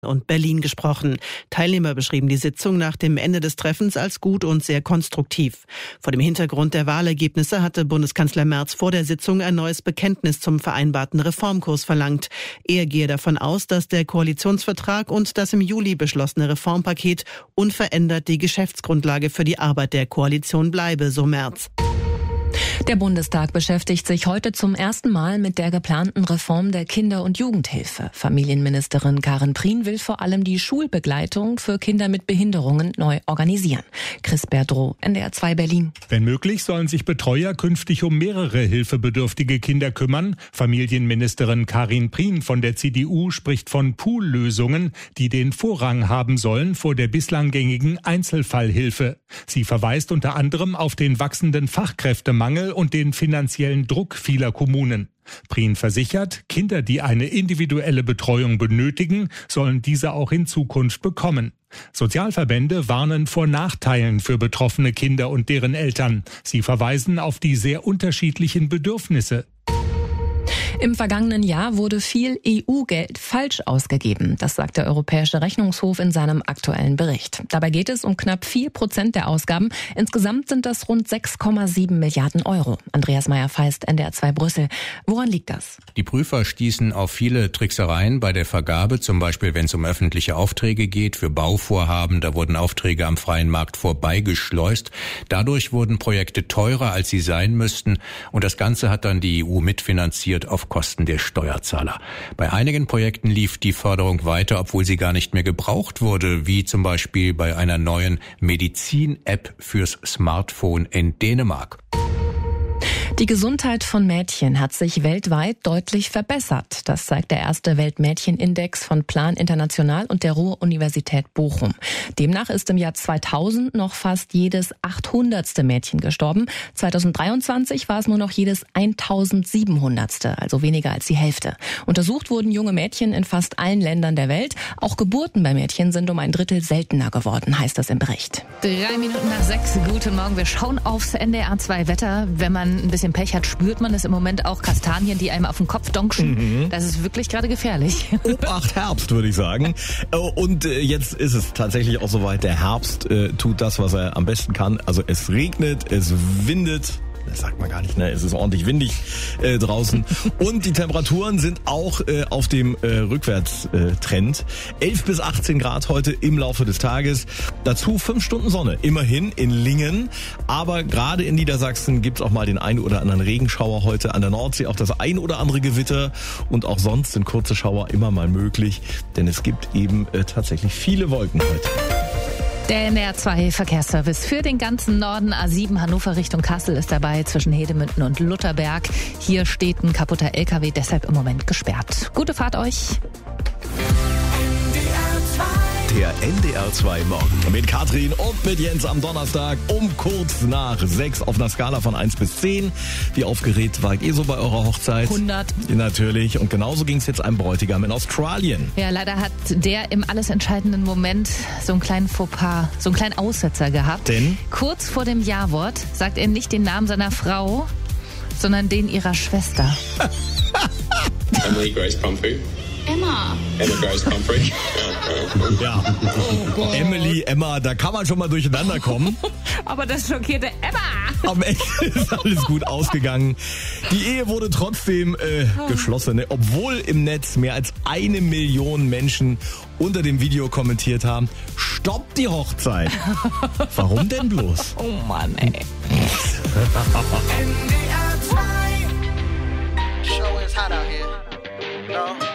und Berlin gesprochen. Teilnehmer beschrieben die Sitzung nach dem Ende des Treffens als gut und sehr konstruktiv. Vor dem Hintergrund der Wahlergebnisse hatte Bundeskanzler Merz vor der Sitzung ein neues Bekenntnis zum vereinbarten Reformkurs verlangt. Er gehe davon aus, dass der Koalitionsvertrag und das im Juli beschlossene Reformpaket unverändert die Geschäftsgrundlage für die Arbeit der Koalition bleibe, so Merz. Der Bundestag beschäftigt sich heute zum ersten Mal mit der geplanten Reform der Kinder- und Jugendhilfe. Familienministerin Karin Prien will vor allem die Schulbegleitung für Kinder mit Behinderungen neu organisieren. Chris Berdrow, NDR 2 Berlin. Wenn möglich, sollen sich Betreuer künftig um mehrere hilfebedürftige Kinder kümmern. Familienministerin Karin Prien von der CDU spricht von Poollösungen, die den Vorrang haben sollen vor der bislang gängigen Einzelfallhilfe. Sie verweist unter anderem auf den wachsenden Fachkräftemangel und den finanziellen Druck vieler Kommunen. Prien versichert, Kinder, die eine individuelle Betreuung benötigen, sollen diese auch in Zukunft bekommen. Sozialverbände warnen vor Nachteilen für betroffene Kinder und deren Eltern. Sie verweisen auf die sehr unterschiedlichen Bedürfnisse. Im vergangenen Jahr wurde viel EU-Geld falsch ausgegeben. Das sagt der Europäische Rechnungshof in seinem aktuellen Bericht. Dabei geht es um knapp 4% der Ausgaben. Insgesamt sind das rund 6,7 Milliarden Euro. Andreas Meyer-Feist, NDR 2 Brüssel. Woran liegt das? Die Prüfer stießen auf viele Tricksereien bei der Vergabe, zum Beispiel wenn es um öffentliche Aufträge geht, für Bauvorhaben. Da wurden Aufträge am freien Markt vorbeigeschleust. Dadurch wurden Projekte teurer, als sie sein müssten. Und das Ganze hat dann die EU mitfinanziert auf Kosten der Steuerzahler. Bei einigen Projekten lief die Förderung weiter, obwohl sie gar nicht mehr gebraucht wurde, wie zum Beispiel bei einer neuen Medizin-App fürs Smartphone in Dänemark. Die Gesundheit von Mädchen hat sich weltweit deutlich verbessert. Das zeigt der erste Weltmädchenindex von Plan International und der Ruhr-Universität Bochum. Demnach ist im Jahr 2000 noch fast jedes 800. Mädchen gestorben. 2023 war es nur noch jedes 1700. Also weniger als die Hälfte. Untersucht wurden junge Mädchen in fast allen Ländern der Welt. Auch Geburten bei Mädchen sind um ein Drittel seltener geworden, heißt das im Bericht. 3 Minuten nach 6. Guten Morgen. Wir schauen aufs NDR 2 Wetter. Wenn man ein bisschen Pech hat, spürt man es im Moment auch Kastanien, die einem auf den Kopf donkschen. Das ist wirklich gerade gefährlich. Obacht Herbst, würde ich sagen. Und jetzt ist es tatsächlich auch soweit. Der Herbst tut das, was er am besten kann. Also es regnet, es windet. Das sagt man gar nicht, ne? Es ist ordentlich windig draußen. Und die Temperaturen sind auch auf dem Rückwärtstrend. 11 bis 18 Grad heute im Laufe des Tages. Dazu 5 Stunden Sonne. Immerhin in Lingen. Aber gerade in Niedersachsen gibt's auch mal den einen oder anderen Regenschauer heute. An der Nordsee auch das ein oder andere Gewitter. Und auch sonst sind kurze Schauer immer mal möglich. Denn es gibt eben tatsächlich viele Wolken heute. Der NDR 2 Verkehrsservice für den ganzen Norden. A7 Hannover Richtung Kassel ist dabei zwischen Hedemünden und Lutherberg. Hier steht ein kaputter LKW, deshalb im Moment gesperrt. Gute Fahrt euch. Der NDR 2 Morgen. Mit Katrin und mit Jens am Donnerstag um kurz nach 6 auf einer Skala von 1 bis 10. Wie aufgeregt wart ihr so bei eurer Hochzeit? 100. Natürlich. Und genauso ging es jetzt einem Bräutigam in Australien. Ja, leider hat der im alles entscheidenden Moment so einen kleinen Fauxpas, so einen kleinen Aussetzer gehabt. Denn? Kurz vor dem Ja-Wort sagt er nicht den Namen seiner Frau, sondern den ihrer Schwester. Emily Grace Pumphrey. Emma Grace Pumphrey. Ja. Emily, Emma, da kann man schon mal durcheinander kommen. Aber das schockierte Emma. Am Ende ist alles gut ausgegangen. Die Ehe wurde trotzdem geschlossen, obwohl im Netz mehr als 1 Million Menschen unter dem Video kommentiert haben: Stoppt die Hochzeit. Warum denn bloß? Oh Mann, ey. NDR 2. Show is hot out here. No.